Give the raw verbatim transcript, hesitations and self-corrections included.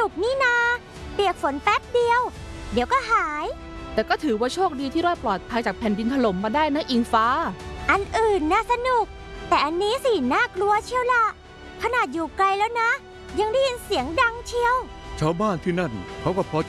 นุกนี่นาเปียกฝนแป๊บเดียวเดี๋ยวก็หายแต่ก็ถือว่าโชคดีที่รอดปลอดภัยจากแผ่นดินถล่มมาได้นะอิงฟ้าอันอื่นน่าสนุกแต่อันนี้สิน่ากลัวเชียวล่ะขนาดอยู่ไกลแล้วนะยังได้ยินเสียงดังเชียวชาวบ้านที่นั่นเขาก็พอ